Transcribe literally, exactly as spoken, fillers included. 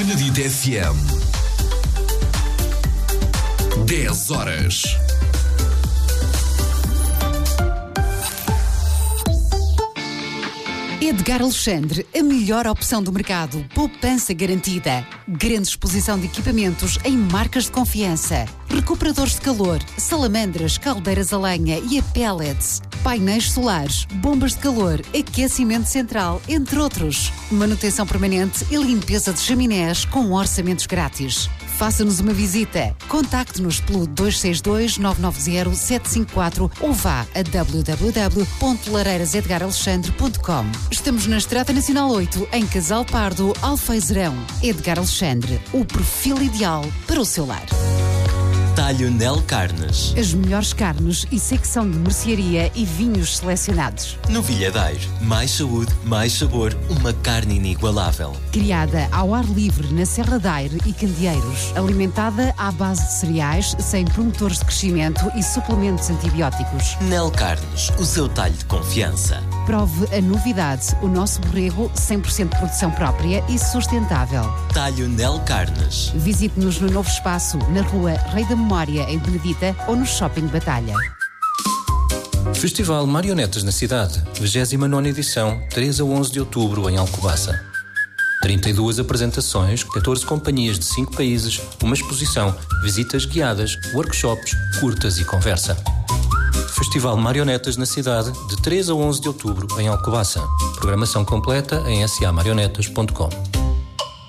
Benedito F M. dez horas. Edgar Alexandre, a melhor opção do mercado. Poupança garantida. Grande exposição de equipamentos em marcas de confiança. Recuperadores de calor, salamandras, caldeiras a lenha e a pellets. Painéis solares, bombas de calor, aquecimento central, entre outros. Manutenção permanente e limpeza de chaminés com orçamentos grátis. Faça-nos uma visita. Contacte-nos pelo dois seis dois, nove nove zero, sete cinco quatro ou vá a w w w ponto lareiras edgar alexandre ponto com. Estamos na Estrada Nacional oito, em Casal Pardo, Alfeizerão. Edgar Alexandre, o perfil ideal para o seu lar. Talho Nel Carnes. As melhores carnes e secção de mercearia e vinhos selecionados. Novilha Dair. Mais saúde, mais sabor. Uma carne inigualável. Criada ao ar livre na Serra da Aire e Candeeiros. Alimentada à base de cereais, sem promotores de crescimento e suplementos antibióticos. Nel Carnes. O seu talho de confiança. Prove a novidade. O nosso borrego cem por cento de produção própria e sustentável. Talho Nel Carnes. Visite-nos no novo espaço, na rua Rei da Memória, em Benedita, ou no Shopping Batalha. Festival Marionetas na Cidade, vigésima nona edição, três a onze de outubro, em Alcobaça. trinta e duas apresentações, catorze companhias de cinco países, uma exposição, visitas guiadas, workshops, curtas e conversa. Festival Marionetas na Cidade, de três a onze de outubro, em Alcobaça. Programação completa em s a marionetas ponto com.